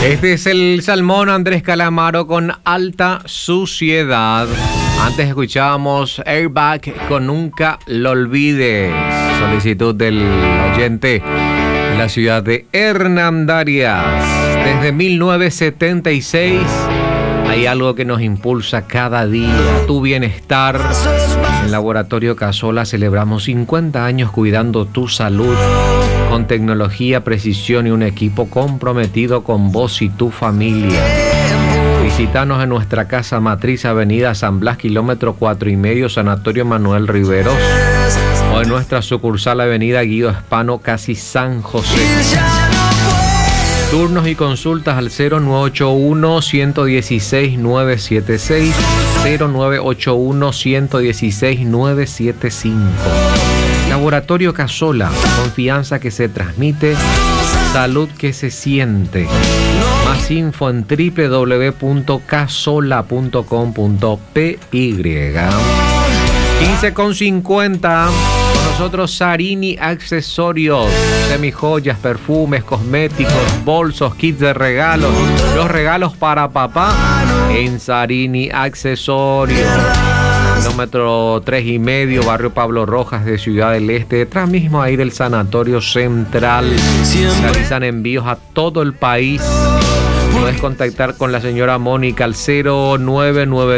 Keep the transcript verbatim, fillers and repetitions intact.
Este es el Salmón Andrés Calamaro con Alta Suciedad. Antes escuchábamos Airbag con Nunca Lo Olvides. Solicitud del oyente de la ciudad de Hernandarias. Desde mil novecientos setenta y seis hay algo que nos impulsa cada día, tu bienestar. En Laboratorio Casola celebramos cincuenta años cuidando tu salud con tecnología, precisión y un equipo comprometido con vos y tu familia. Visítanos en nuestra casa matriz, Avenida San Blas, kilómetro cuatro y medio, Sanatorio Manuel Riveros, o en nuestra sucursal, Avenida Guido Hispano, casi San José. Turnos y consultas al cero nueve ocho uno, uno uno seis, nueve siete seis, cero nueve ocho uno, uno uno seis, nueve siete cinco. Laboratorio Casola, confianza que se transmite, salud que se siente. Más info en doble u doble u doble u punto casola punto com punto p y. quince con cincuenta. Con nosotros Sarini Accesorios, semijoyas, perfumes, cosméticos, bolsos, kits de regalos, los regalos para papá en Sarini Accesorios. Kilómetro tres y medio, barrio Pablo Rojas de Ciudad del Este, detrás mismo ahí del Sanatorio Central. Realizan envíos a todo el país. Puedes contactar con la señora Mónica al cero nueve nueve